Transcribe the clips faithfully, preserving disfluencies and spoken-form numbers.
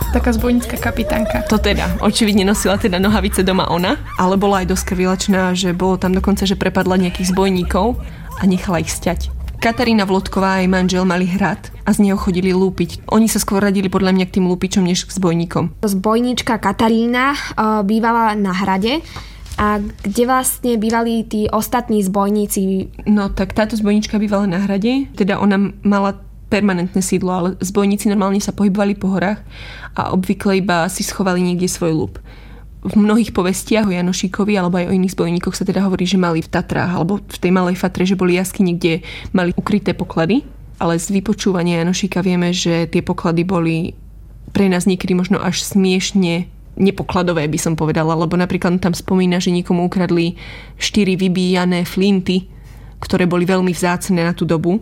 Taká zbojnícka kapitánka. To teda, očividne nosila teda nohavice doma ona, ale bola aj dosť krvilačná, že bolo tam dokonca, že prepadla nejakých zbojníkov a nechala ich sťať. Katarína Vlodková a jej manžel mali hrad a z neho chodili lúpiť. Oni sa skôr radili podľa mňa k tým lúpičom, než k zbojníkom. Zbojníčka Katarína uh, bývala na hrade. A kde vlastne bývali tí ostatní zbojníci? No tak táto zbojníčka bývala na hrade, teda ona mala permanentné sídlo, ale zbojníci normálne sa pohybovali po horách a obvykle iba si schovali niekde svoj ľub. V mnohých povestiach o Janošíkovi alebo aj o iných zbojníkoch sa teda hovorí, že mali v Tatrách alebo v tej malej Fatre, že boli jaskyne, kde mali ukryté poklady, ale z vypočúvania Janošíka vieme, že tie poklady boli pre nás niekedy možno až smiešne nepokladové, by som povedala, lebo napríklad tam spomína, že niekomu ukradli štyri vybíjané flinty, ktoré boli veľmi vzácne na tú dobu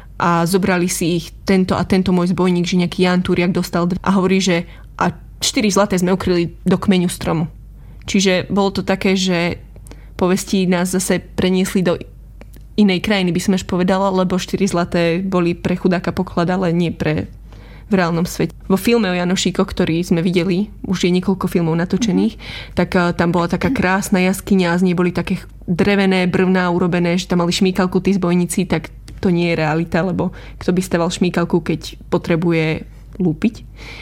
a zobrali si ich tento a tento môj zbojník, že nejaký Ján Turiak dostal a hovorí, že a štyri zlaté sme ukryli do kmeňu stromu. Čiže bolo to také, že povesti nás zase preniesli do inej krajiny, by som až povedala, lebo štyri zlaté boli pre chudáka poklad, ale nie pre v reálnom svete. Vo filme o Janošíkoch, ktorý sme videli, už je niekoľko filmov natočených, mm-hmm. tak uh, tam bola taká krásna jaskyňa a z nej boli také drevené brvná urobené, že tam mali šmíkalku tí zbojníci, tak to nie je realita, lebo kto by staval šmíkalku, keď potrebuje lúpiť.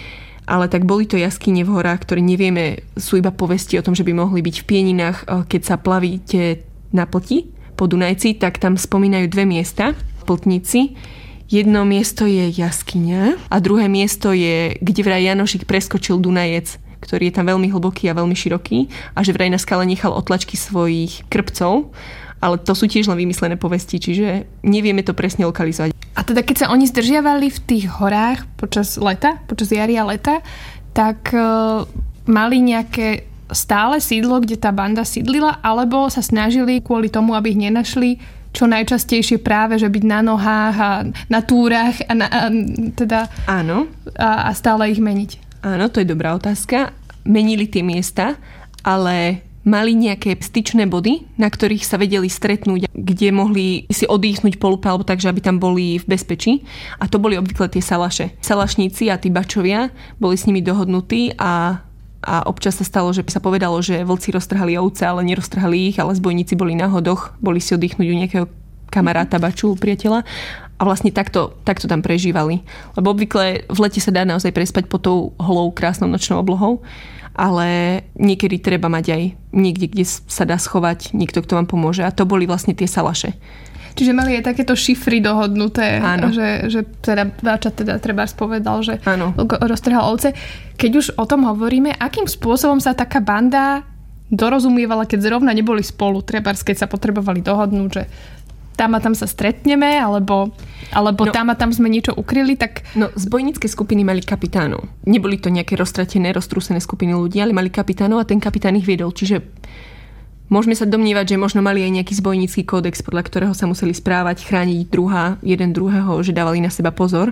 Ale tak boli to jaskyne v horách, ktoré nevieme, sú iba povesti o tom, že by mohli byť v Pieninách, keď sa plavíte na plti po Dunajci, tak tam spomínajú dve miesta, pltnici. Jedno miesto je jaskyňa a druhé miesto je, kde vraj Janošík preskočil Dunajec, ktorý je tam veľmi hlboký a veľmi široký a že vraj na skale nechal otlačky svojich krpcov, ale to sú tiež len vymyslené povesti, čiže nevieme to presne lokalizovať. A teda keď sa oni zdržiavali v tých horách počas leta, počas jary a leta, tak e, mali nejaké stále sídlo, kde tá banda sídlila, alebo sa snažili kvôli tomu, aby ich nenašli, čo najčastejšie práve, že byť na nohách a na túrach a, na, a teda Áno. A, a stále ich meniť. Áno, to je dobrá otázka. Menili tie miesta, ale mali nejaké styčné body, na ktorých sa vedeli stretnúť, kde mohli si odýchnuť po lupe, alebo tak, že aby tam boli v bezpečí. A to boli obvykle tie salaše. Salašníci a tí bačovia boli s nimi dohodnutí a, a občas sa stalo, že sa povedalo, že vlci roztrhali ovce, ale neroztrhali ich, ale zbojníci boli na hodoch, boli si oddychnúť u nejakého kamaráta, baču, priateľa. A vlastne takto, takto tam prežívali. Lebo obvykle v lete sa dá naozaj prespať pod tou holou krásnou nočnou oblohou, ale niekedy treba mať aj niekde, kde sa dá schovať niekto, kto vám pomôže. A to boli vlastne tie salaše. Čiže mali aj takéto šifry dohodnuté, Áno. že, že teda Váča teda treba spovedal, že Áno. roztrhal ovce. Keď už o tom hovoríme, akým spôsobom sa taká banda dorozumievala, keď zrovna neboli spolu, trebárs, keď sa potrebovali dohodnúť, že tam a tam sa stretneme, alebo, alebo no, tam a tam sme niečo ukryli, tak... No, zbojnícke skupiny mali kapitánov. Neboli to nejaké roztratené, roztrúsené skupiny ľudí, ale mali kapitánov a ten kapitán ich viedol. Čiže môžeme sa domnievať, že možno mali aj nejaký zbojnícky kódex, podľa ktorého sa museli správať, chrániť druhá, jeden druhého, že dávali na seba pozor.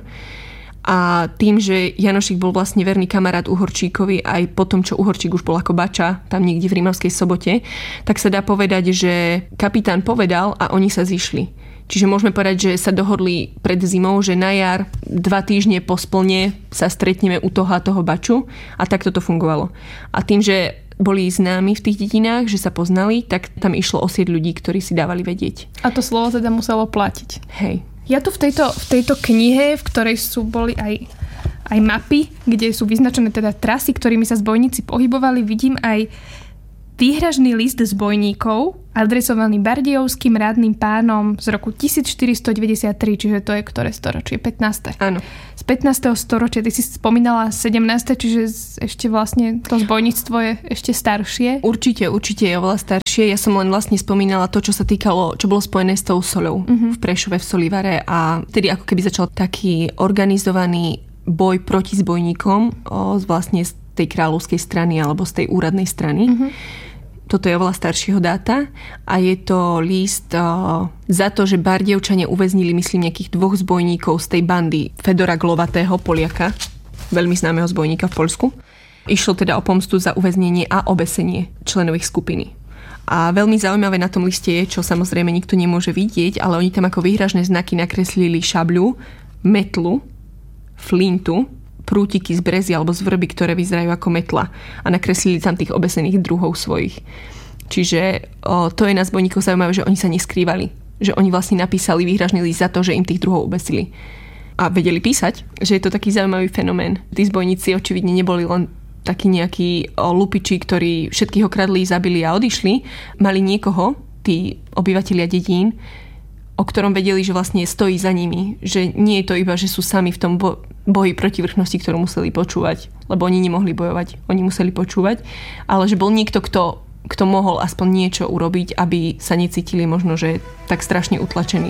A tým, že Janošík bol vlastne verný kamarát Uhorčíkovi aj po tom, čo Uhorčík už bol ako bača, tam niekde v Rímavskej Sobote, tak sa dá povedať, že kapitán povedal a oni sa zišli. Čiže môžeme povedať, že sa dohodli pred zimou, že na jar dva týždne po splne sa stretneme u toho a toho baču a takto to fungovalo. A tým, že boli známi v tých dedinách, že sa poznali, tak tam išlo o sieť ľudí, ktorí si dávali vedieť. A to slovo teda muselo platiť. Hej. Ja tu v tejto, v tejto knihe, v ktorej sú boli aj, aj mapy, kde sú vyznačené teda trasy, ktorými sa zbojníci pohybovali, vidím aj výhražný list zbojníkov, adresovaný Bardejovským rádnym pánom z roku tisícštyristodeväťdesiattri, čiže to je ktoré storočie? pätnáste. Áno. Z pätnásteho storočia, ty si spomínala sedemnáste, čiže ešte vlastne to zbojníctvo je ešte staršie. Určite, určite je oveľa staršie. Ja som len vlastne spomínala to, čo sa týkalo, čo bolo spojené s tou soľou uh-huh. v Prešove, v Solivare a vtedy ako keby začal taký organizovaný boj proti zbojníkom o, vlastne z tej kráľovskej strany alebo z tej úradnej strany. Uh-huh. Toto je oveľa staršieho dáta a je to list uh, za to, že Bardejovčania uväznili, myslím, nejakých dvoch zbojníkov z tej bandy Fedora Glovatého, Poliaka, veľmi známeho zbojníka v Poľsku. Išlo teda o pomstu za uväznenie a obesenie členov ich skupiny. A veľmi zaujímavé na tom liste je, čo samozrejme nikto nemôže vidieť, ale oni tam ako výhražné znaky nakreslili šabľu, metlu, flintu, prútiky z brezy alebo z vrby, ktoré vyzerajú ako metla a nakreslili tam tých obesených druhov svojich. Čiže o, to je na zbojníkoch zaujímavé, že oni sa neskrývali. Že oni vlastne napísali výhražný list za to, že im tých druhov obesili. A vedeli písať, že je to taký zaujímavý fenomén. Tí zbojníci očividne neboli len takí nejakí o, lupiči, ktorí všetkých okradli, zabili a odišli. Mali niekoho, tí obyvatelia dedín, o ktorom vedeli, že vlastne stojí za nimi. Že nie je to iba, že sú sami v tom bo- boji proti vrchnosti, ktorú museli počúvať. Lebo oni nemohli bojovať, oni museli počúvať. Ale že bol niekto, kto kto mohol aspoň niečo urobiť, aby sa necítili možno, že tak strašne utlačení.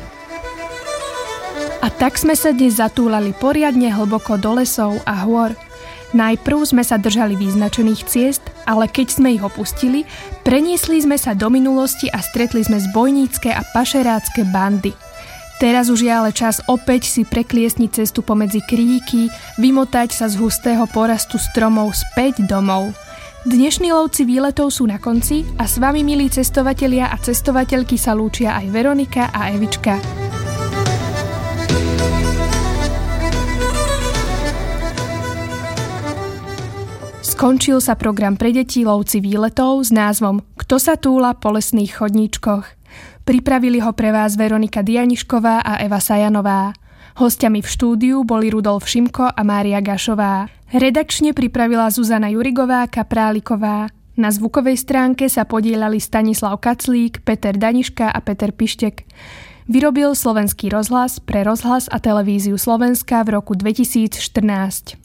A tak sme sa dnes zatúlali poriadne hlboko do lesov a hôr. Najprv sme sa držali vyznačených ciest, ale keď sme ich opustili, preniesli sme sa do minulosti a stretli sme zbojnícke a pašerácke bandy. Teraz už je ale čas opäť si prekliesniť cestu pomedzi kríky, vymotať sa z hustého porastu stromov späť domov. Dnešní lovci výletov sú na konci a s vami, milí cestovatelia a cestovateľky, sa lúčia aj Veronika a Evička. Skončil sa program pre deti Lovci výletov s názvom Kto sa túla po lesných chodníčkoch. Pripravili ho pre vás Veronika Dianišková a Eva Sajanová. Hostiami v štúdiu boli Rudolf Šimko a Mária Gašová. Redakčne pripravila Zuzana Jurigová Kapráliková. Na zvukovej stránke sa podieľali Stanislav Kaclík, Peter Daniška a Peter Pištek. Vyrobil Slovenský rozhlas pre rozhlas a televíziu Slovenska v roku dvetisícštrnásť.